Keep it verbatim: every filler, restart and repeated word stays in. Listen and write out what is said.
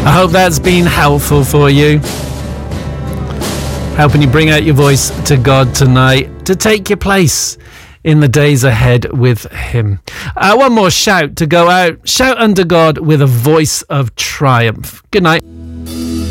I hope that's been helpful for you, helping you bring out your voice to God tonight, to take your place in the days ahead with him. Uh, one more shout to go out. Shout unto God with a voice of triumph. Good night.